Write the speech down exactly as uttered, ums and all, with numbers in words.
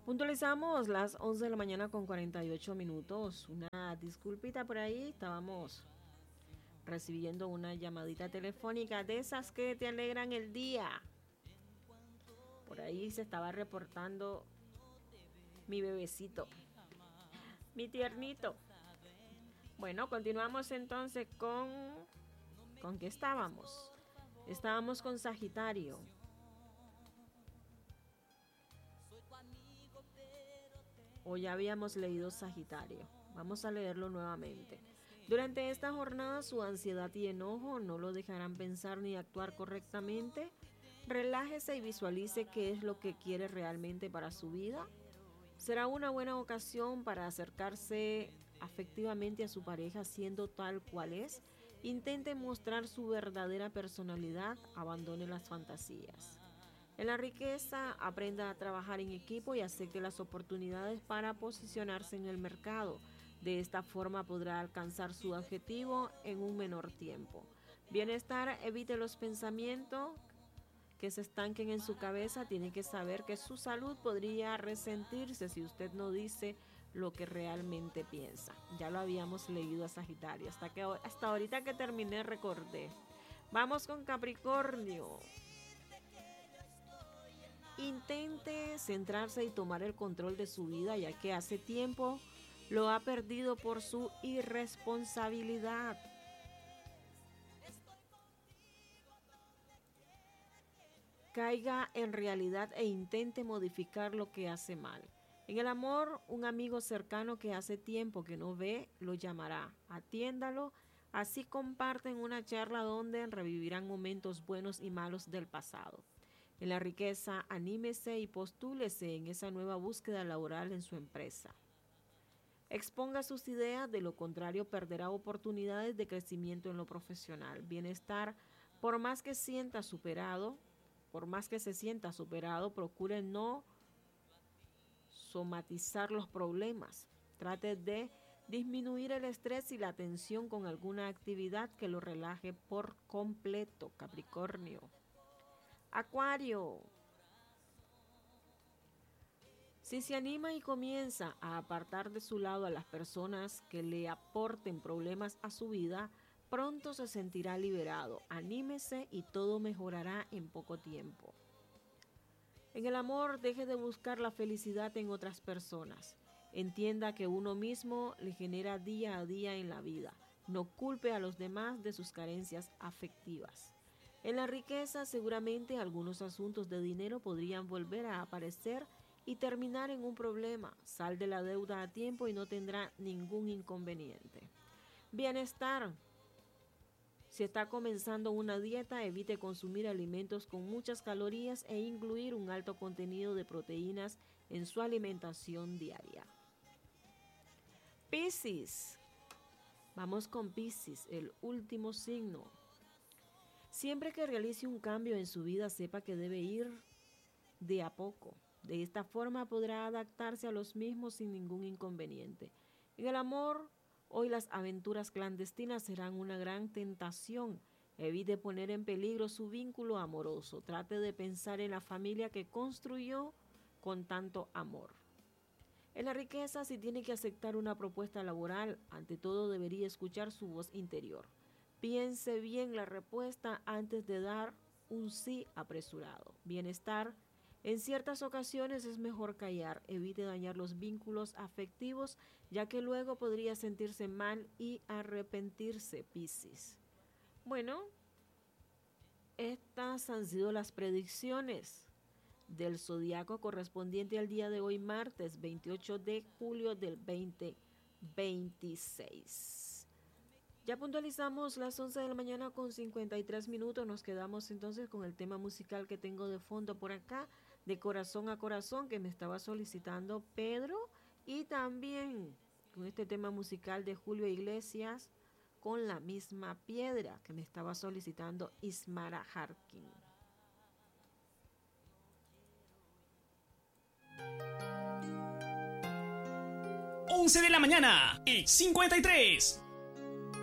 Puntualizamos las once de la mañana con cuarenta y ocho minutos. Una disculpita por ahí, estábamos recibiendo una llamadita telefónica de esas que te alegran el día. Por ahí se estaba reportando mi bebecito, mi tiernito. Bueno, continuamos entonces con... ¿Con qué estábamos? Estábamos con Sagitario. O ya habíamos leído Sagitario. Vamos a leerlo nuevamente. Durante esta jornada su ansiedad y enojo no lo dejarán pensar ni actuar correctamente. Relájese y visualice qué es lo que quiere realmente para su vida. Será una buena ocasión para acercarse afectivamente a su pareja siendo tal cual es. Intente mostrar su verdadera personalidad, abandone las fantasías. En la riqueza, aprenda a trabajar en equipo y acepte las oportunidades para posicionarse en el mercado. De esta forma podrá alcanzar su objetivo en un menor tiempo. Bienestar, evite los pensamientos que se estanquen en su cabeza. Tiene que saber que su salud podría resentirse si usted no dice lo que realmente piensa. Ya lo habíamos leído a Sagitario. Hasta, que, hasta ahorita que terminé recordé. Vamos con Capricornio. Intente centrarse y tomar el control de su vida, ya que hace tiempo lo ha perdido por su irresponsabilidad. Caiga en realidad e intente modificar lo que hace mal. En el amor, un amigo cercano que hace tiempo que no ve, lo llamará. Atiéndalo, así comparten una charla donde revivirán momentos buenos y malos del pasado. En la riqueza, anímese y postúlese en esa nueva búsqueda laboral en su empresa. Exponga sus ideas, de lo contrario perderá oportunidades de crecimiento en lo profesional. Bienestar, por más que sienta superado, por más que se sienta superado, procure no somatizar los problemas. Trate de disminuir el estrés y la tensión con alguna actividad que lo relaje por completo, Capricornio. Acuario. Si se anima y comienza a apartar de su lado a las personas que le aporten problemas a su vida, pronto se sentirá liberado. Anímese y todo mejorará en poco tiempo. En el amor, deje de buscar la felicidad en otras personas. Entienda que uno mismo le genera día a día en la vida. No culpe a los demás de sus carencias afectivas. En la riqueza, seguramente algunos asuntos de dinero podrían volver a aparecer y terminar en un problema. Sal de la deuda a tiempo y no tendrá ningún inconveniente. Bienestar. Si está comenzando una dieta, evite consumir alimentos con muchas calorías e incluir un alto contenido de proteínas en su alimentación diaria. Piscis. Vamos con Piscis, el último signo. Siempre que realice un cambio en su vida, sepa que debe ir de a poco. De esta forma podrá adaptarse a los mismos sin ningún inconveniente. En el amor, hoy las aventuras clandestinas serán una gran tentación. Evite poner en peligro su vínculo amoroso. Trate de pensar en la familia que construyó con tanto amor. En la riqueza, si tiene que aceptar una propuesta laboral, ante todo debería escuchar su voz interior. Piense bien la respuesta antes de dar un sí apresurado. Bienestar. En ciertas ocasiones es mejor callar. Evite dañar los vínculos afectivos, ya que luego podría sentirse mal y arrepentirse, Piscis. Bueno, estas han sido las predicciones del zodiaco correspondiente al día de hoy, martes veintiocho de julio del veinte veintiséis. Ya puntualizamos las once de la mañana con cincuenta y tres minutos. Nos quedamos entonces con el tema musical que tengo de fondo por acá, de Corazón a Corazón, que me estaba solicitando Pedro, y también con este tema musical de Julio Iglesias, Con la misma piedra, que me estaba solicitando Ismara Harkin. once de la mañana y cincuenta y tres.